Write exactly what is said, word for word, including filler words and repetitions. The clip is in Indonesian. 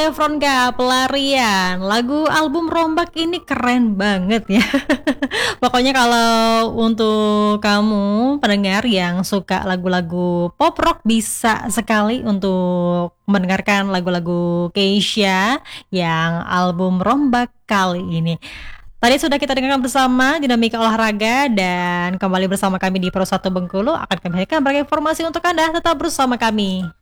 Zac Efron, Kak, Pelarian. Lagu album Rombak ini keren banget ya. Pokoknya kalau untuk kamu pendengar yang suka lagu-lagu pop rock bisa sekali untuk mendengarkan lagu-lagu Keisha yang album Rombak kali ini. Tadi sudah kita dengarkan bersama dinamika olahraga dan kembali bersama kami di Pro satu Bengkulu akan kami hadirkan berbagai informasi untuk Anda. Tetap bersama kami.